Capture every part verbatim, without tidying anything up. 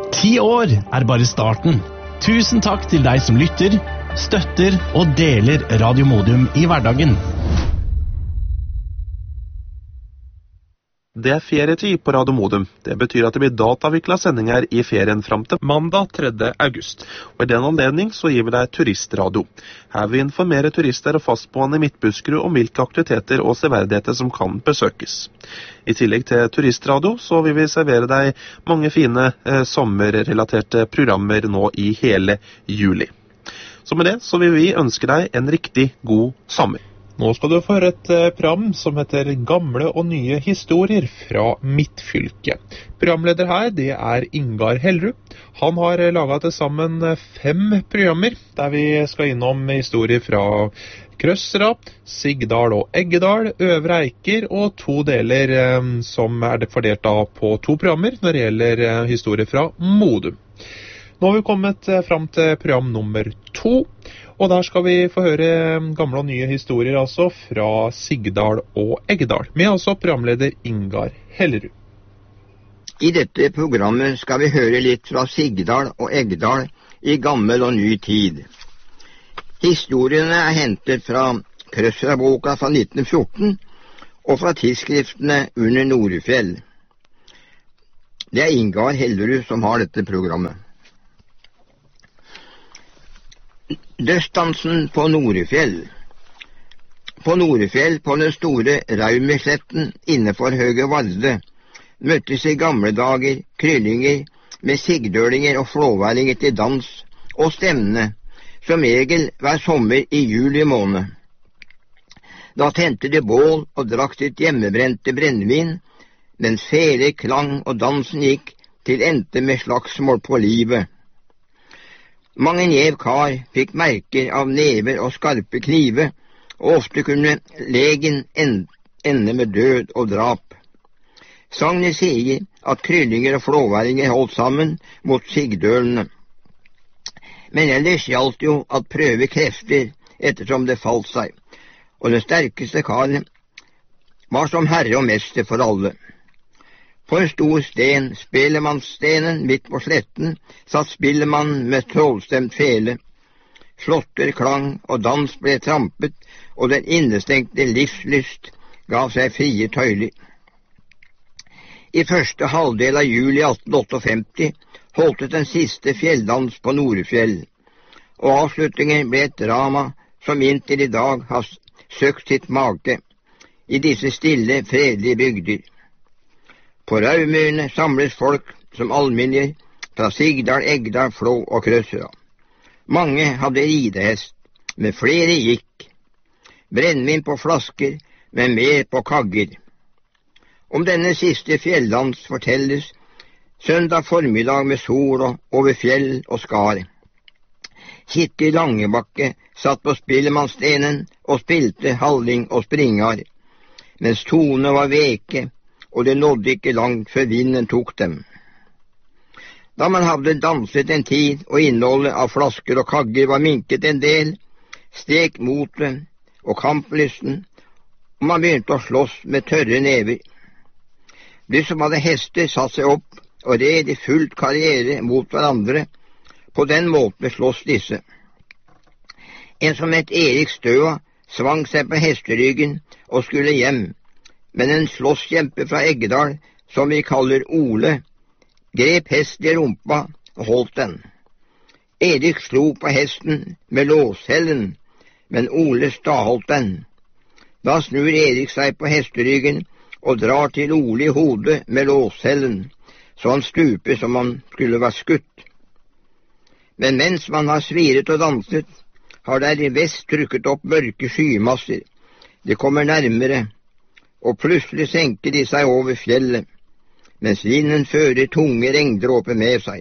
Ti år er bare starten. Tusen takk til deg som lytter, støtter og deler Radio Modum i hverdagen. Det er ferietid på Radio Modum. Det betyr at det blir datavikla sendinger i ferien fram til mandag tredje august. Og i den anledning så gir vi deg turistradio. Her vil vi informere turister og fastboende i Midtbuskerud om hvilke aktiviteter og severdigheter som kan besøkes. I tillegg til turistradio så vil vi servere deg mange fine eh, sommerrelaterte programmer nå i hele juli. Så med det så vil vi ønske deg en riktig god sommer. Nå skal du få høre et program som heter Gamle og nye historier fra mitt fylke. Programleder her, det er Ingar Hellerud. Han har laget til sammen fem programmer, der vi skal innom historier fra Krøsra, Sigdal og Eggedal, Øvre Eiker og to deler som er fordelt da på to programmer når det gjelder historier fra Modum. Nå har vi kommet frem til program nummer to, og der skal vi få høre gamle og nye historier altså fra Sigdal og Eggedal, med altså programleder Ingar Hellerud. I dette programmet skal vi høre litt fra Sigdal og Eggedal i gammel og ny tid. Historiene er hentet fra Krøsra-boka fra nitten fjorten og fra tidsskriftene under Norefjell. Det er Ingar Hellerud som har dette programmet. Dødsdansen på Norefjell. På Norefjell, på den store Raumersletten innenfor Høge Varde, møttes i gamle dager kryllinger med sigdølinger og flåværinger til dans og stevne, som regel hver sommer i juli måned. Da tente de bål og drakk sitt hjemmebrente brennevin, mens feler klang og dansen gikk til endte med slagsmål på livet. Mange njev kar fikk merker av never og skarpe knive, og ofte kunne legen ende med død og drap. Sagnet sier at kryllinger og flåværinger holdt sammen mot sigdølene. Men ellers gjaldt jo at prøve krefter ettersom det falt seg, og den sterkeste karen var som herre og mester for alle. På en stor sten, Spelemannsstenen midt på sletten, satt spillemannen med trollstemt fele. Slåtter klang og dans ble trampet, og den innestengte livslyst gav seg frie tøyler. I første halvdel av juli atten femtiåtte holdtes den siste fjelldans på Norefjell, og avslutningen ble et drama som inntil i dag har søkt sitt make i disse stille, fredelige bygder. På Raumyrene samles folk som alminner fra Sigdal, Eggdal, Flå og Krøsra. Mange hadde ridehest, men flere gikk. Brennvin på flasker, men mer på kagger. Om denne siste fjelldans fortelles søndag formiddag med sol og over fjell og skar. Kitty Langebakke satt på Spillemannsstenen og spilte halling og springar, mens tonene var veke, og det nådde ikke langt før vinden tok dem. Da man hadde danset en tid, og innholdet av flasker og kagger var minket en del, steg motet og kamplysten, og man begynte å slåss med tørre never. De som hadde hester satt seg opp og red i fullt karriere mot hverandre. På den måten slåss disse. En som het Erik Støa svang seg på hesteryggen og skulle hjem, men en slåsskjempe fra Eggedal, som vi kaller Ole, grep hesten i rumpa og holdt den. Erik slo på hesten med låshellen, men Ole staholdt den. Da snur Erik seg på hesteryggen og drar til Ole i hodet med låshellen, så han stuper som han skulle vært skutt. Men mens man har sviret og danset, har der i vest trykket opp mørke skymasser. De kommer nærmere, og plutselig senker de seg over fjellet, mens vinden fører tunge regndråper med seg.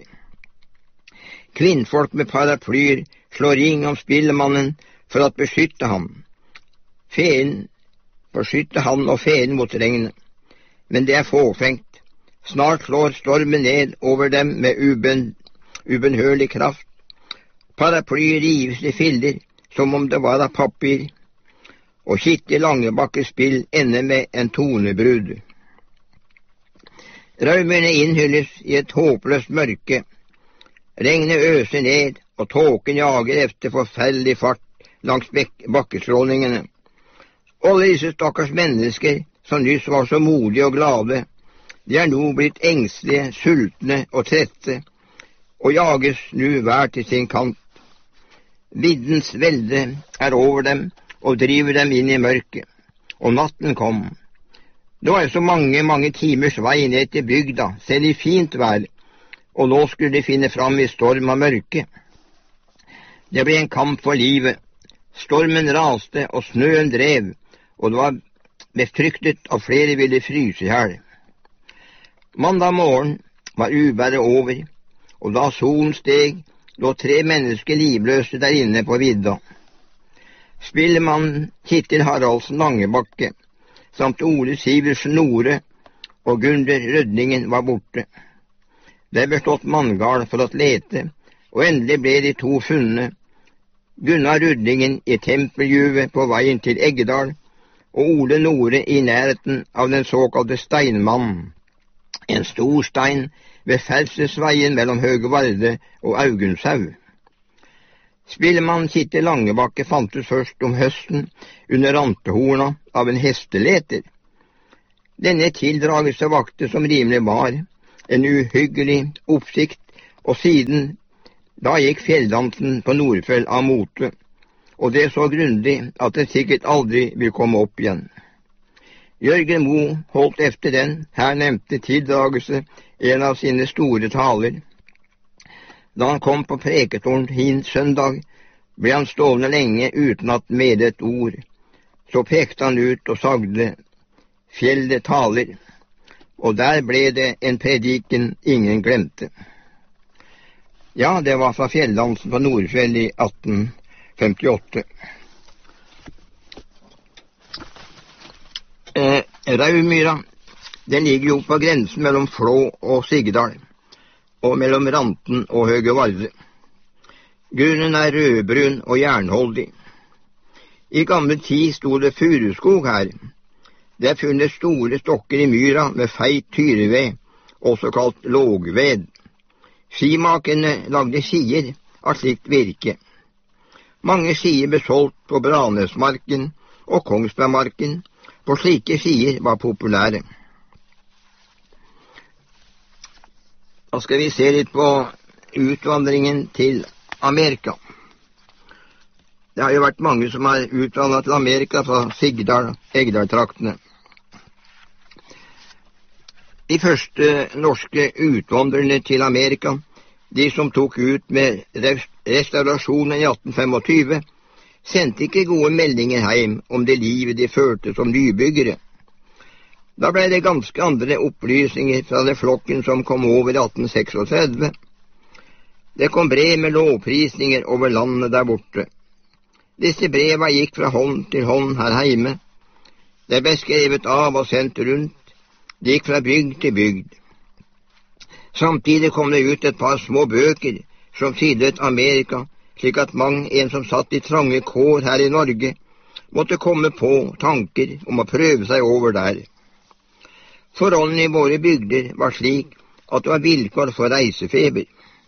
Kvinnfolk med paraplyer slår ring om spillemannen for å beskytte ham. Feen beskytter han og feen mot regnet, men det er fåfengt. Snart slår stormen ned over dem med uben, ubenhørlig kraft. Paraplyer rives i filler som om det var av papir, og Kitty Langebakkes spill ender med en tonebrudd. Raumene innhylles i et håpløst mørke. Regnet øser ned, og tåken jager efter forferdelig fart langs bakkestrålingene. Alle disse stakkars mennesker, som nyss var så modige og glade, de er nå blitt engstelige, sultne og trette, og jages nu hver til sin kant. Viddens velde er over dem og driver dem inn i mørket, og natten kom. Det var så mange, mange timers vei ned til bygda, selv i fint vær, og nå skulle de finne fram i storm og mørke. Det ble en kamp for livet. Stormen raste, og snøen drev, og det var befryktet at flere ville fryse i hjel. Mandag morgen var uværet over, og da solen steg, lå tre mennesker livløse der inne på vidda. Spillemannen Kittil Haraldsen Langebakke, samt Ole Sivertsen Nore og Gunder Rødningen var borte. Det ble stått manngard for å lete, og endelig ble de to funnet. Gunnar Rødningen i Tempeljuvet på veien til Eggedal, og Ole Nore i nærheten av den såkalte Steinmannen, en stor stein ved ferdselsveien mellom Høgevarde og Augundshau. Spillemannen Kittil Langebakke fantes først om høsten under rantehorna av en hesteleter. Denne tildragelse vakte som rimelig var en uhyggelig oppsikt, og siden da gikk fjelldansen på Nordfjell av mote, og det så grundig at det sikkert aldri vil komme opp igjen. Jørgen Moe holdt efter den her nevnte tildragelse en av sine store taler. Da han kom på Prekestolen hin søndag, ble han stående lenge uten at med et ord. Så pekte han ut og sagde, fjellet taler, og der ble det en prediken ingen glemte. Ja, det var fra fjelldansen på Nordfjell i atten femtiåtte. Eh, Raumyra, den ligger jo på grensen mellom Flå og Sigdal, og mellom Ranten og Høgevarde. Grunnen er rødbrun og jernholdig. I gamle tid sto det furuskog her. Det er funnet store stokker i myra med feit tyreved, også kalt lågved. Skimakene lagde skier av slikt virke. Mange skier ble solgt på Branesmarken og Kongsbergmarken, for slike skier var populære. Da skal vi se litt på utvandringen til Amerika. Det har jo vært mange som har utvandret til Amerika fra Sigdal, Eggdal-traktene. De første norske utvandrerne til Amerika, de som tok ut med restaurasjonen i atten tjuefem, sendte ikke gode meldinger hjem om det livet de førte som nybyggere. Da ble det ganske andre opplysninger fra den flokken som kom over i atten tretiseks. Det kom brev med lovprisninger over landet der borte. Disse breva gikk fra hånd til hånd her hjemme. Det ble skrevet av og sendt rundt. Det gikk fra bygd til bygd. Samtidig kom det ut et par små bøker som skildret Amerika, slik at mang en som satt i trange kår her i Norge, måtte komme på tanker om å prøve seg over der. Forholdene i våre bygder var slik at det var vilkår for reisefeber.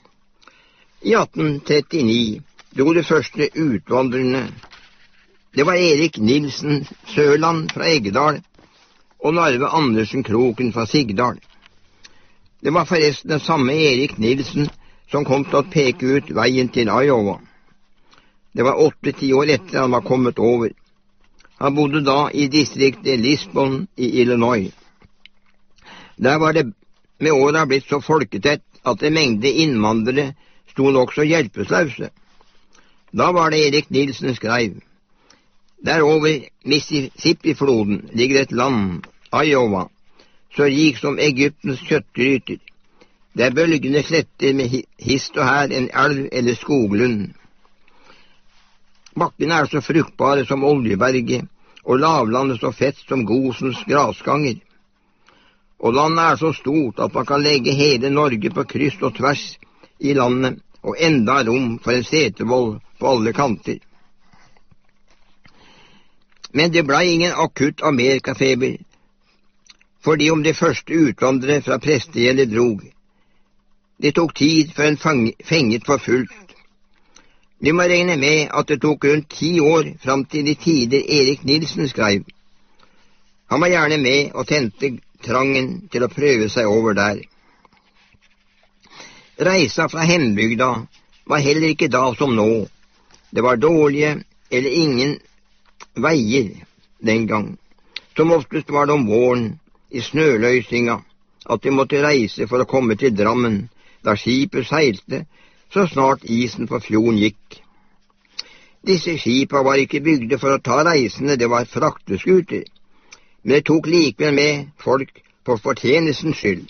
I atten trettini dro de første utvandrerne. Det var Erik Nilsen Sørland fra Eggedal og Narve Andersen Kroken fra Sigdal. Det var forresten den samme Erik Nilsen som kom til å peke ut veien til Iowa. Det var åtte-ti år etter han var kommet over. Han bodde da i distriktet Lisbon i Illinois. Der var det med åra blitt så folketett at en mengde innvandrere sto nokså hjelpeløse. Da var det Erik Nilsen skrev. Der over Mississippi-floden ligger et land, Iowa, så rik som Egyptens kjøttgryter. Det er bølgende sletter med hist og her en elv eller skoglund. Bakkene er så fruktbare som oljeberget, og lavlandet så fett som Gosens grasganger. Og landet er så stort at man kan legge hele Norge på kryss og tvers i landet, og enda rom for en setervoll på alle kanter. Men det ble ingen akutt amerikafeber fordi om de første utvandrere fra prestegjeldet drog. Det tok tid før en fenget for fullt. Vi må regne med at det tok rundt ti år fram til de tider Erik Nilsen skrev. Han var gjerne med og tente trangen til å prøve seg over der. Reisa fra hjembygda var heller ikke da som nå. Det var dårlige eller ingen veier den gang. Som oftest var det om våren, i snøløysinga, at de måtte reise for å komme til Drammen, da skipet seilte, så snart isen på fjorden gikk. Disse skipa var ikke bygde for å ta reisende, det var frakteskuter, men det tok likevel med folk på fortjenestens skyld.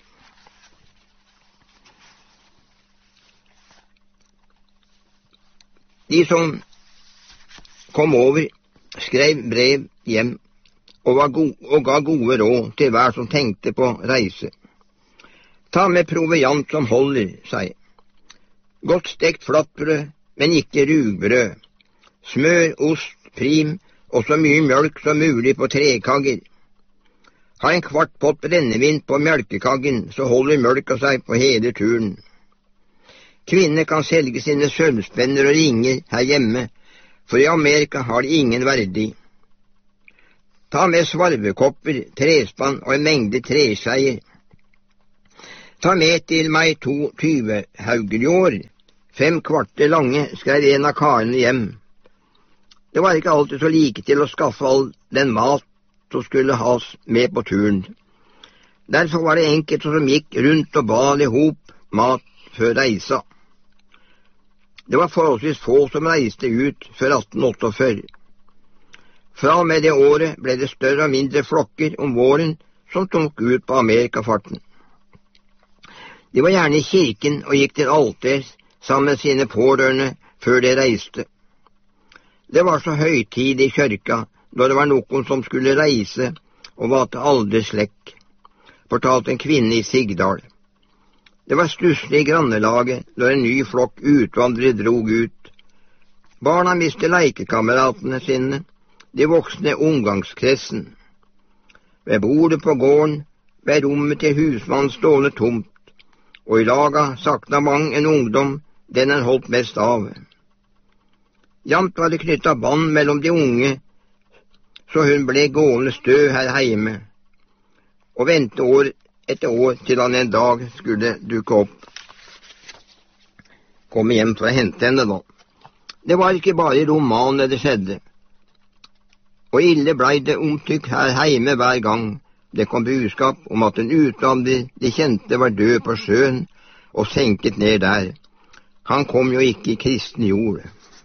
De som kom over, skrev brev hjem og, var go og ga gode råd til hver som tenkte på reise. Ta med proviant som holder seg. Godt stekt flatbrød, men ikke rugbrød. Smør, ost, prim og så mye mjølk som mulig på trekagger. Ha en kvart pott brennevin på mjølkekaggen, så holder mjølka seg på hele turen. Kvinner kan selge sine sølvspenner og ringer her hjemme, for i Amerika har de ingen verdi. Ta med svarvekopper, trespann og en mengde treskeier. Ta med til meg to tyvehaugeljår, fem kvarter lange, skrev en av karene hjem. Det var ikke alltid så like til å skaffe all den mat som skulle has med på turen. Derfor var det enkelte som gikk rundt og bal i hop mat før reisa. Det var forholdsvis få som reiste ut før atten åttiåtte. Fra og med det året ble det større og mindre flokker om våren som tok ut på Amerikafarten. De var gjerne i kirken og gikk til alters sammen med sine pårørende før de reiste. Det var så høytid i kjørka når det var noen som skulle reise og var til aldri slekk, fortalte en kvinne i Sigdal. Det var stusslig i grannelaget når en ny flokk utvandrere drog ut. Barna mistet leikekameratene sine, de voksne omgangskretsen. Ved bordet på gården ble rommet til husmannen stående tomt, og i laga sakna mang en ungdom den han holdt mest av. Jamt var det knyttet bånd mellom de unge, så hun ble gående stø her hjemme, og vente år etter år til han en dag skulle dukke opp. Komme hjem for å hente henne da. Det var ikke bare i romaner det skjedde, og ille blei det omtykk her hjemme hver gang det kom budskap om at en utvandrer de kjente var død på sjøen og senket ned der. Han kom jo ikke i kristen jord.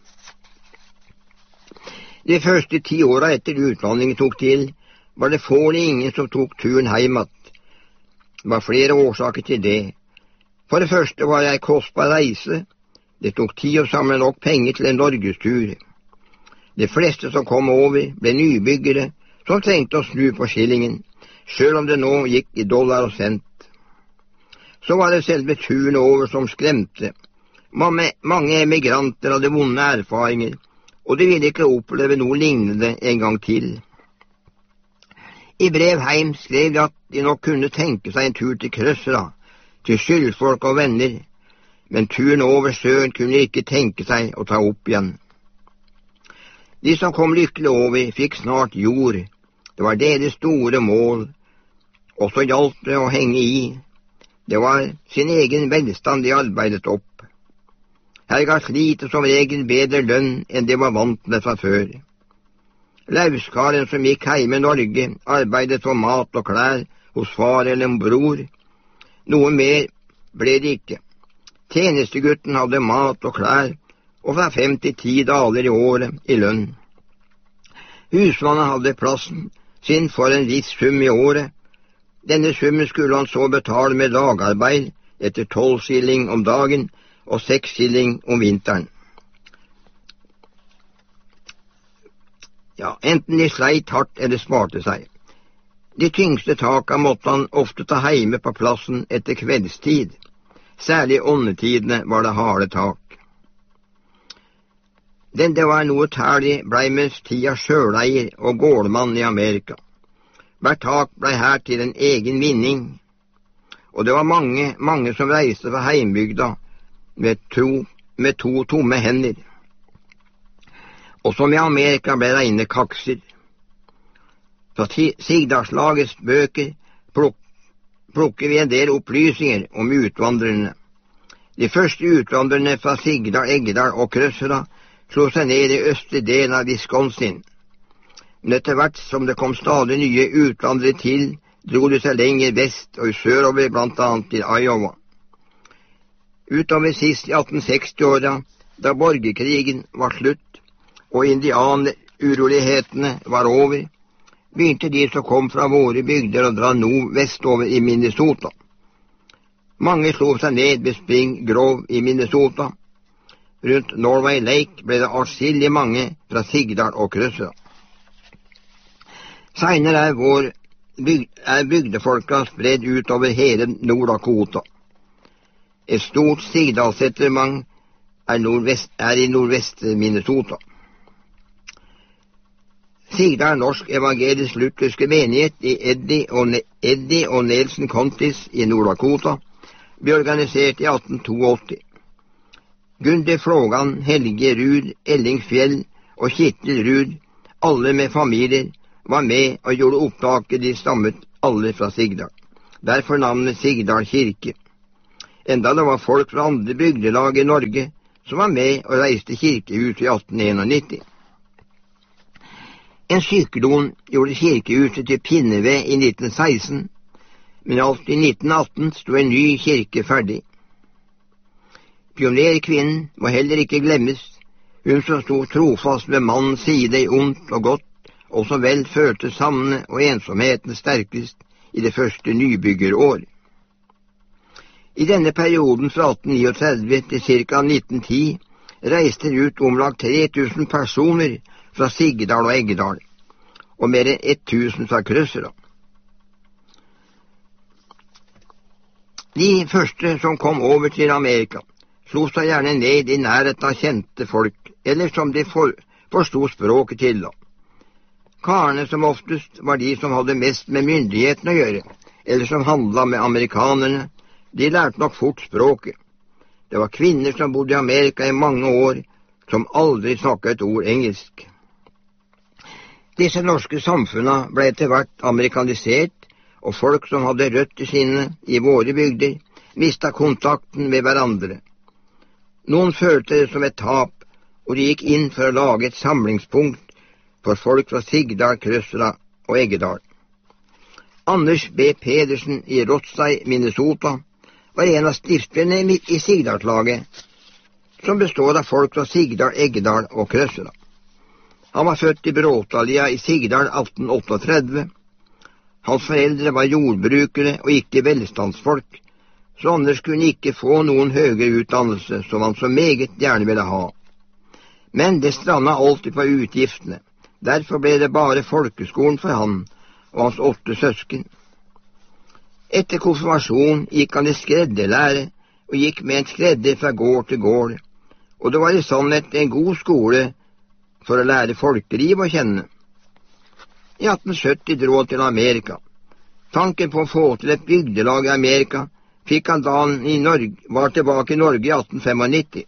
De første ti åra etter utvandringen tok til, var det få eller ingen som tok turen hjem att. Det var flere årsaker til det. For det første var jeg kostbar reise. Det tok tid å samle nok penger til en norgestur. De fleste som kom over, ble nybyggere som trengte å snu på skillingen, selv om det nå gikk i dollar og cent. Så var det selve turen over som skremte. Mange, mange emigranter hadde vonde erfaringer, og de ville ikke oppleve noe lignende en gang til. I brev heim skrev de at de nok kunne tenke seg en tur til Krøsra, til skyldfolk og venner, men turen over sjøen kunne de ikke tenke seg å ta opp igjen. De som kom lykkelig over, fikk snart jord. Det var deres store mål, og så hjalp det å henge i. Det var sin egen velstand de arbeidet opp. Her ga slitet som regel bedre lønn enn de var vant med fra før. Lauskaren som gikk hjemme i Norge, arbeidet for mat og klær hos far eller en bror. Noe mer ble det ikke. Tjenestegutten hadde mat og klær, og fra fem til ti daler i året i lønn. Husmannen hadde plassen sin for en viss sum i året. Denne summen skulle han så betale med dagarbeid etter tolv skilling om dagen og seks skilling om vinteren. Ja, enten de sleit hardt eller sparte seg. De tyngste taka måtte han ofte ta heime på plassen etter kveldstid. Særlig i åndetidene var det harde tak. Den det var noe tærlig blei mens tida sjøleier og gårdmann i Amerika. Hvert tak blei her til en egen vinning, og det var mange, mange som reiste fra heimbygda med to, med to tomme hender. Og som i Amerika ble det inne kakser. Fra Sigdalslagets bøker pluk, plukker vi en del opplysninger om utvandrerne. De første utvandrerne fra Sigdal, Eggedal og Krøsera slo seg ned i østre delen av Wisconsin. Men etter hvert som det kom stadig nye utvandrere til, dro de seg lenger vest og sørover, blant annet til Iowa. Utover sist i atten seksti-åra, da borgerkrigen var slutt og indianerurolighetene var over, begynte de som kom fra våre bygder å dra nord vestover i Minnesota. Mange slo seg ned ved Spring Grove i Minnesota. Rundt Norway Lake ble det atskillig mange fra Sigdal og Krøsera. Senere er, vår byg, er bygdefolka spredd utover hele Nord-Dakota. Et stort Sigdalsettlement er, nordvest, er i nordvest Minnesota. Sigdal Norsk Evangelisk Lutherske Menighet i Eddie og, ne Eddie og Nelson Counties i Nord-Dakota ble organisert i atten åttito. Gunde Flågan, Helge Rud, Elling Fjell og Kittel Rud, alle med familier, var med og gjorde opptaket. De stammet alle fra Sigdal. Derfor navnet Sigdal kirke. Enda det var folk fra andre bygdelag i Norge som var med og reiste kirkehuset i atten nittien. En syklon gjorde kirkehuset til pinneved i nitten seksten, men alt i nitten atten sto en ny kirke ferdig. Pionerkvinnen må heller ikke glemmes, hun som sto trofast ved mannens side i ondt og godt, og som vel følte savnet og ensomheten sterkest i det første nybyggerår. I denne perioden fra atten trettini til ca. nitten ti reiste det ut omlag tre tusen personer fra Sigdal og Eggedal, og mer enn tusen fra Krøsera. De første som kom over til Amerika, slo seg gjerne ned i nærheten av kjente folk, eller som de for, forstod språket til da. Karene som oftest var de som hadde mest med myndighetene å gjøre, eller som handla med amerikanerne. De lærte nok fort språket. Det var kvinner som bodde i Amerika i mange år, som aldri snakket et ord engelsk. Disse norske samfunna ble etter hvert amerikanisert, og folk som hadde røtter sine i våre bygder, mistet kontakten med hverandre. Noen følte det som et tap, og de gikk inn for å lage et samlingspunkt for folk fra Sigdal, Krøsera og Eggedal. Anders B. Pedersen i Rothsay, Minnesota, var en av stifterne i Sigdalslaget, som består av folk fra Sigdal, Eggedal og Krøsera. Han var født i Bråtalia i Sigdal atten trettini. Hans foreldre var jordbrukere og ikke velstandsfolk, så Anders kunne ikke få noen høyere utdannelse som han så meget gjerne ville ha. Men det strandet alltid på utgiftene. Derfor ble det bare folkeskolen for han og hans åtte søsken. Etter konfirmasjon gikk han i skredderlære og gikk med en skredder fra gård til gård, og det var i sannhet en god skole for å lære folkeliv å kjenne. I atten sytti dro han til Amerika. Tanken på å få til et bygdelag i Amerika fikk han da han i Norge, var tilbake i Norge i atten nittifem.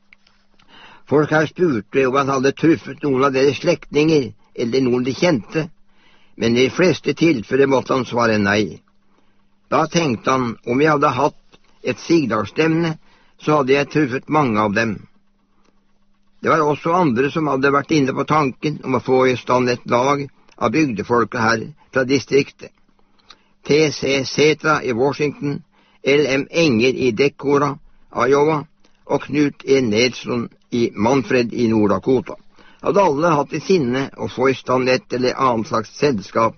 Folk her spurte om han hadde truffet noen av deres slektninger eller noen de kjente, men i de fleste tilfeller måtte han svare nei. Da tenkte han, om jeg hadde hatt et Sigdalsstevne, så hadde jeg truffet mange av dem. Det var også andre som hadde vært inne på tanken om å få i stand et lag av bygdefolket her fra distriktet. T C Setra i Washington, L M Enger i Decorah, Iowa, og Knut E. Nelson i Manfred i Nord-Dakota. Hadde alle hatt i sinne å få i stand et eller annet slags selskap.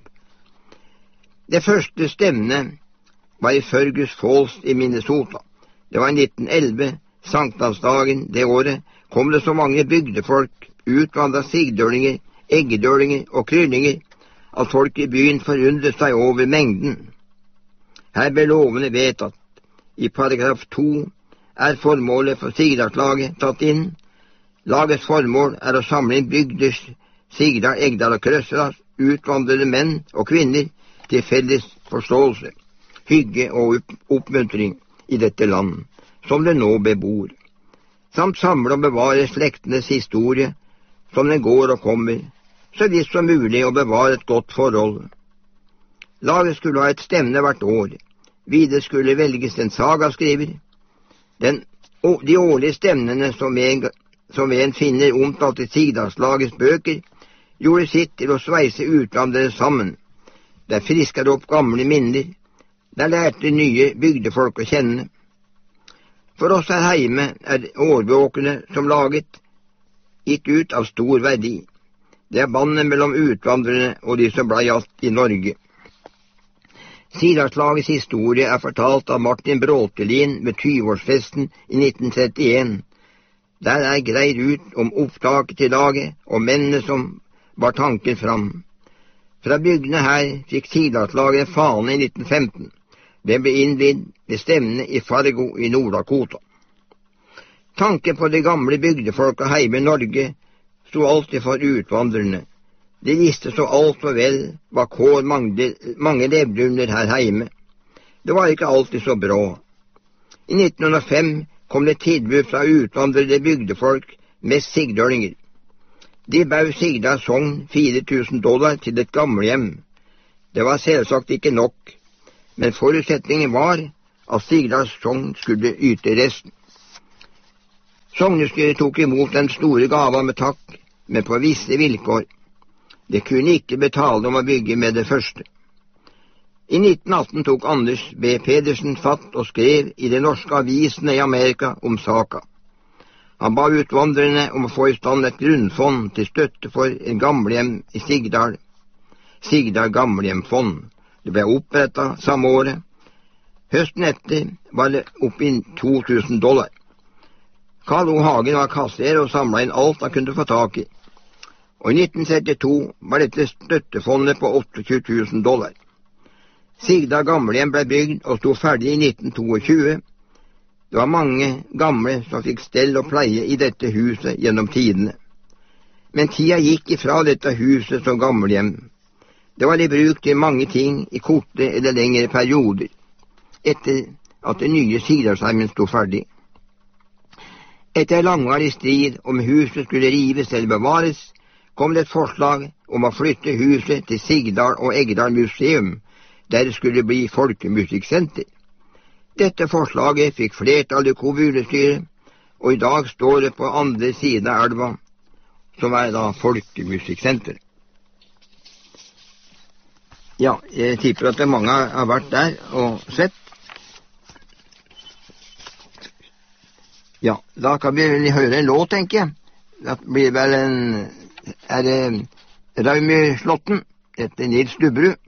Det første stevnet var i Fergus Falls i Minnesota. Det var i nitten elleve, sankthansdagen det året, kom det så mange bygdefolk, utvandra sigdølinger, eggedølinger og kryllinger, at folk i byen forundret seg over mengden. Her ble lovene vedtatt. I paragraf to er formålet for Sigdalslaget tatt inn. Lagets formål er å samle inn bygders, Sigdal, Eggedal og Krøsera, utvandrede menn og kvinner til felles forståelse, hygge og oppmuntring i dette land, som det nå bebor, samt samle og bevare slektenes historie, som den går og kommer, så vidt som mulig å bevare et godt forhold. Laget skulle ha et stevne hvert år, videre skulle velges en sagaskriver. Den, de årlige stevnene som en, som en finner omtalt i Sigdalslagets bøker, gjorde sitt til å sveise utlandere sammen. Der frisket opp gamle minner, der lærte nye bygdefolk å kjenne. For oss her hjemme er årbøkene som laget gitt ut av stor verdi. Det er båndet mellom utvandrerne og de som ble igjen i Norge. Sigdalslagets historie er fortalt av Martin Bråtelin ved tyve-årsfesten i nitten trettien. Der er greid ut om opptaket til laget og mennene som bar tanken fram. Fra bygdene her fikk Sigdalslaget en fane i nitten femten. Det ble innvidd ved stevnet i Fargo i Nord-Dakota. Tanken på de gamle bygdefolka hjemme i Norge sto alltid for utvandrerne. De visste så altfor vel hva kår mange, mange levde under her hjemme. Det var ikke alltid så bra. I nitten hundre og fem kom det tilbud fra utvandrede bygdefolk, mest sigdølinger. De bau Sigdal sogn fire tusen dollar til et gamlehjem. Det var selvsagt ikke nok, men forutsetningen var at Sigdal sogn skulle yte resten. Sognestyret tok imot den store gava med takk, men på visse vilkår. Det kunne ikke betale om å bygge med det første. I nitten atten tok Anders B. Pedersen fatt og skrev i de norske avisene i Amerika om saka. Han ba utvandrerne om å få i stand et grunnfond til støtte for en gamlehjem i Sigdal, Sigdal gamlehjemfond. Det ble opprettet samme året. Høsten etter var det oppe i to tusen dollar. Karl O. Hagen var kasser og samlet inn alt han kunne få tak i. Og i nitten trettito var dette støttefondet på tjueåtte tusen dollar. Sigdal gamlehjem ble bygd og sto ferdig i nitten tjueto. Det var mange gamle som fikk stell og pleie i dette huset gjennom tidene. Men tida gikk ifra dette huset som gamlehjem. Det var i bruk til mange ting i korte eller lengre perioder, etter at det nye Sigdalsheimen sto ferdig. Etter langvarig strid om huset skulle rives eller bevares, kom det et forslag om å flytte huset til Sigdal og Eggdal museum, der det skulle bli folkemusikksenter. Dette forslaget fikk flertall i kommunestyret, og i dag står det på andre siden av elva, som er da folkemusikksenter. Ja, jeg tipper at det mange har vært der og sett. Ja, da kan vi vel høre en låt, tenker jeg. Det blir vel en, er det Raumyrslåtten etter Nils Stubberud.